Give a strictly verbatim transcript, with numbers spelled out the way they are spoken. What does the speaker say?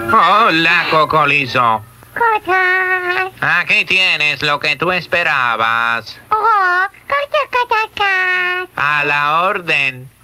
Hola, Cocolizo. Cosas. Aquí tienes lo que tú esperabas. Oh, cosas, cosas, cosas. A la orden.